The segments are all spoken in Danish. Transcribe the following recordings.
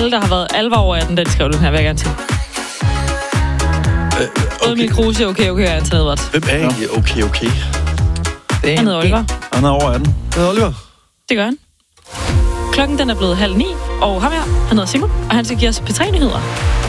Alle, der har været alvor over 18, den skrev du her, vil jeg gerne til. Okay. Min Kruse, okay, jeg er taget Edvard. Hvem er egentlig okay? Han hedder Oliver. Han er over 18. Det hedder Oliver. Det gør han. Klokken den er blevet 8:30, og ham her, han hedder Simon, og han skal give os P3-nyheder.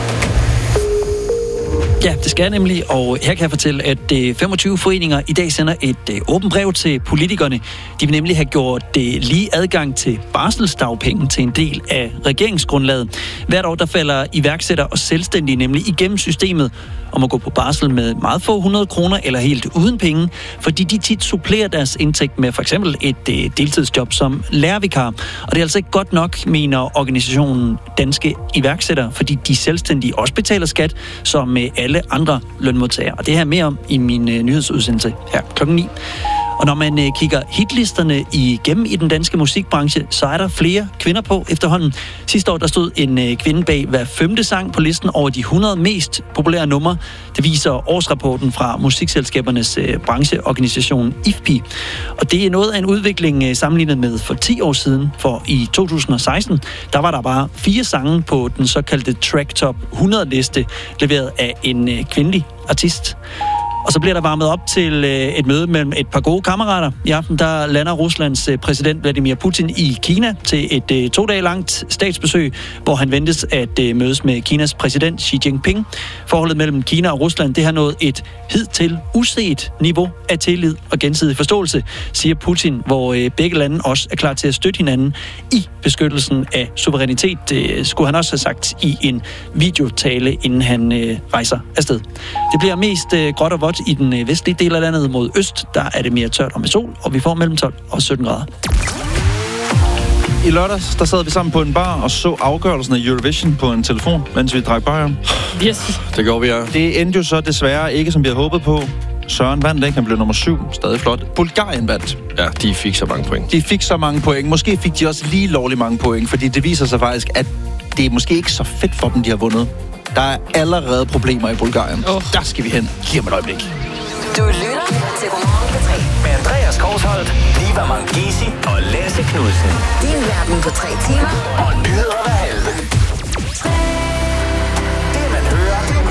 Ja, det skal jeg nemlig, og her kan jeg fortælle, at 25 foreninger i dag sender et åbent brev til politikerne. De vil nemlig have gjort lige adgang til barselsdagpenge til en del af regeringsgrundlaget. Hvert år der falder iværksætter og selvstændige nemlig igennem systemet om at gå på barsel med meget få 100 kroner eller helt uden penge, fordi de tit supplerer deres indtægt med for eksempel et deltidsjob som lærervikar. Og det er altså ikke godt nok, mener organisationen Danske Iværksættere, fordi de selvstændige også betaler skat som med alle andre lønmodtagere. Og det her mere om i min nyhedsudsendelse her klokken 9. Og når man kigger hitlisterne igennem i den danske musikbranche, så er der flere kvinder på efterhånden. Sidste år der stod en kvinde bag hver 5. sang på listen over de 100 mest populære numre. Det viser årsrapporten fra musikselskabernes brancheorganisation IFPI. Og det er noget af en udvikling sammenlignet med for 10 år siden. For i 2016, der var der bare 4 sange på den såkaldte Track Top 100-liste, leveret af en kvindelig artist. Og så bliver der varmet op til et møde mellem et par gode kammerater. I aften der lander Ruslands præsident Vladimir Putin i Kina til et 2 dage langt statsbesøg, hvor han ventes at mødes med Kinas præsident Xi Jinping. Forholdet mellem Kina og Rusland, det har nået et hidtil uset niveau af tillid og gensidig forståelse, siger Putin, hvor begge lande også er klar til at støtte hinanden i beskyttelsen af suverænitet. Det skulle han også have sagt i en videotale, inden han rejser afsted. Det bliver mest gråt og vådt i den vestlige del af landet mod øst. Der er det mere tørt og med sol, og vi får mellem 12 og 17 grader. I lørdags, der sad vi sammen på en bar og så afgørelsen af Eurovision på en telefon, mens vi drak bajer. Yes. Det gjorde vi, ja. Det endte jo så desværre ikke, som vi havde håbet på. Søren vandt ikke, han blev nummer 7. Stadig flot. Bulgarien vandt. Ja, de fik så mange point. De fik så mange point. Måske fik de også lige lovligt mange point, fordi det viser sig faktisk, at det er måske ikke så fedt for dem, de har vundet. Der er allerede problemer i Bulgarien. Der skal vi hen. Lige om et øjeblik. Du lytter til Godmorgen P3 med Andreas Korsholt, Liva Mangisi og Lasse Knudsen. Din verden på 3 timer og nyheder hver halve.